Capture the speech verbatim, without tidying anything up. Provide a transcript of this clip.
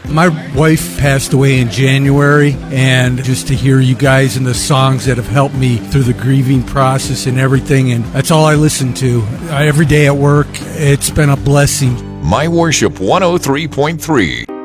My wife passed away in January, and just to hear you guys and the songs that have helped me through the grieving process and everything, and that's all I listen to. Every day at work, it's been a blessing. My Worship one oh three point three.